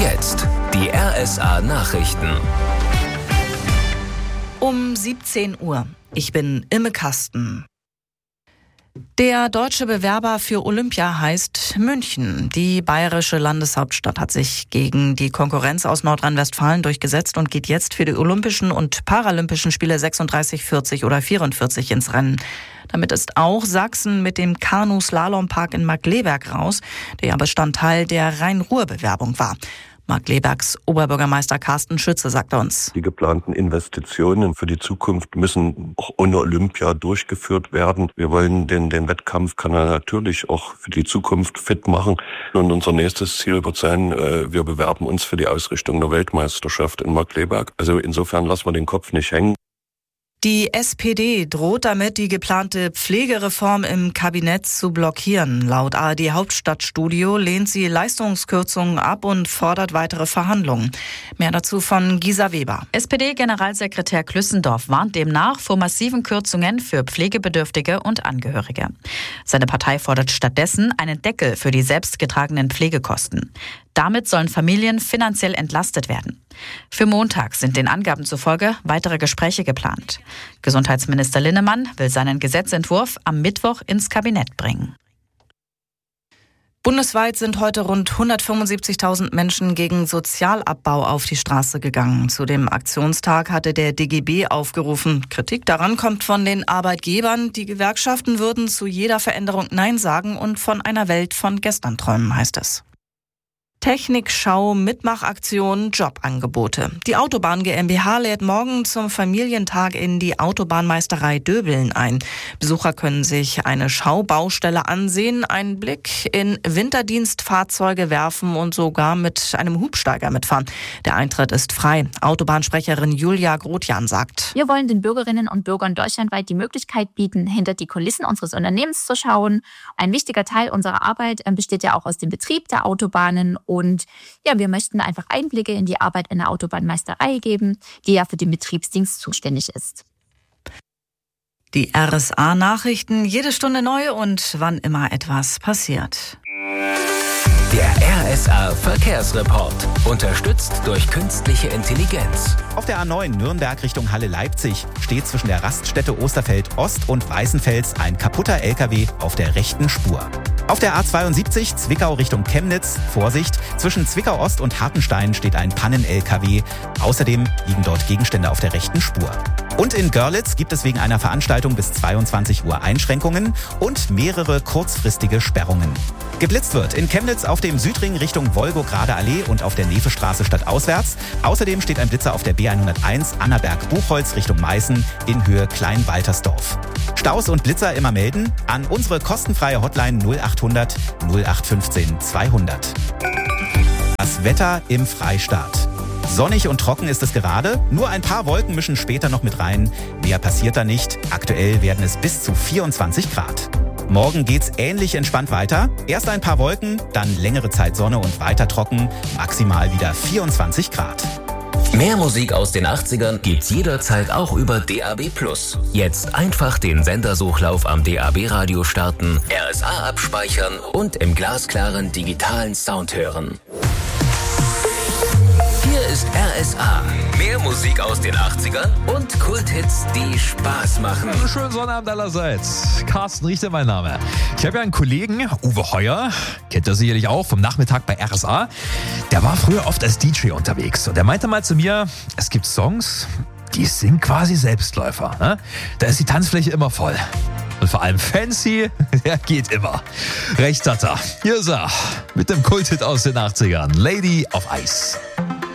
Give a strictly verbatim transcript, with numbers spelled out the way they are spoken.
Jetzt die R S A-Nachrichten. Um siebzehn Uhr. Ich bin Imme Kasten. Der deutsche Bewerber für Olympia heißt München. Die bayerische Landeshauptstadt hat sich gegen die Konkurrenz aus Nordrhein-Westfalen durchgesetzt und geht jetzt für die Olympischen und Paralympischen Spiele sechsunddreißig, vierzig oder vierundvierzig ins Rennen. Damit ist auch Sachsen mit dem Kanu-Slalompark in Markkleeberg raus, der ja Bestandteil der Rhein-Ruhr-Bewerbung war. Markkleebergs Oberbürgermeister Carsten Schütze sagte uns: Die geplanten Investitionen für die Zukunft müssen auch ohne Olympia durchgeführt werden. Wir wollen den, den Wettkampfkanal natürlich auch für die Zukunft fit machen. Und unser nächstes Ziel wird sein, wir bewerben uns für die Ausrichtung der Weltmeisterschaft in Markkleeberg. Also insofern lassen wir den Kopf nicht hängen. Die S P D droht damit, die geplante Pflegereform im Kabinett zu blockieren. Laut A R D Hauptstadtstudio lehnt sie Leistungskürzungen ab und fordert weitere Verhandlungen. Mehr dazu von Gisa Weber. S P D-Generalsekretär Klüssendorf warnt demnach vor massiven Kürzungen für Pflegebedürftige und Angehörige. Seine Partei fordert stattdessen einen Deckel für die selbstgetragenen Pflegekosten. Damit sollen Familien finanziell entlastet werden. Für Montag sind den Angaben zufolge weitere Gespräche geplant. Gesundheitsminister Linnemann will seinen Gesetzentwurf am Mittwoch ins Kabinett bringen. Bundesweit sind heute rund hundertfünfundsiebzigtausend Menschen gegen Sozialabbau auf die Straße gegangen. Zu dem Aktionstag hatte der D G B aufgerufen. Kritik daran kommt von den Arbeitgebern. Die Gewerkschaften würden zu jeder Veränderung Nein sagen und von einer Welt von gestern träumen, heißt es. Technikschau, Mitmachaktion, Jobangebote. Die Autobahn GmbH lädt morgen zum Familientag in die Autobahnmeisterei Döbeln ein. Besucher können sich eine Schaubaustelle ansehen, einen Blick in Winterdienstfahrzeuge werfen und sogar mit einem Hubsteiger mitfahren. Der Eintritt ist frei. Autobahnsprecherin Julia Grotjan sagt: Wir wollen den Bürgerinnen und Bürgern deutschlandweit die Möglichkeit bieten, hinter die Kulissen unseres Unternehmens zu schauen. Ein wichtiger Teil unserer Arbeit besteht ja auch aus dem Betrieb der Autobahnen. Und ja, wir möchten einfach Einblicke in die Arbeit einer Autobahnmeisterei geben, die ja für den Betriebsdienst zuständig ist. Die R S A-Nachrichten, jede Stunde neu und wann immer etwas passiert. Der R S A-Verkehrsreport. Unterstützt durch künstliche Intelligenz. Auf der A neun Nürnberg Richtung Halle-Leipzig steht zwischen der Raststätte Osterfeld Ost und Weißenfels ein kaputter L K W auf der rechten Spur. Auf der A zweiundsiebzig Zwickau Richtung Chemnitz, Vorsicht, zwischen Zwickau Ost und Hartenstein steht ein Pannen-L K W. Außerdem liegen dort Gegenstände auf der rechten Spur. Und in Görlitz gibt es wegen einer Veranstaltung bis zweiundzwanzig Uhr Einschränkungen und mehrere kurzfristige Sperrungen. Geblitzt wird in Chemnitz auf dem Südring Richtung Wolgograde Allee und auf der Nefestraße stadtauswärts. Außerdem steht ein Blitzer auf der B hunderteins Annaberg-Buchholz Richtung Meißen in Höhe Klein-Waltersdorf. Staus und Blitzer immer melden an unsere kostenfreie Hotline null achthundert null acht fünfzehn zweihundert. Das Wetter im Freistaat. Sonnig und trocken ist es gerade. Nur ein paar Wolken mischen später noch mit rein. Mehr passiert da nicht. Aktuell werden es bis zu vierundzwanzig Grad. Morgen geht's ähnlich entspannt weiter. Erst ein paar Wolken, dann längere Zeit Sonne und weiter trocken. Maximal wieder vierundzwanzig Grad. Mehr Musik aus den achtzigern gibt's jederzeit auch über D A B plus. Jetzt einfach den Sendersuchlauf am D A B-Radio starten, R S A abspeichern und im glasklaren digitalen Sound hören. Hier ist R S A. Mehr Musik aus den achtzigern und Kulthits, die Spaß machen. Ja, schönen Sonnabend allerseits. Carsten Richter mein Name. Ich habe ja einen Kollegen, Uwe Heuer, kennt ihr sicherlich auch, vom Nachmittag bei R S A. Der war früher oft als D J unterwegs und der meinte mal zu mir, es gibt Songs, die sind quasi Selbstläufer. Ne? Da ist die Tanzfläche immer voll. Und vor allem fancy, der geht immer. Recht hat er. Hier ist er, mit dem Kulthit aus den achtzigern. Lady of Ice.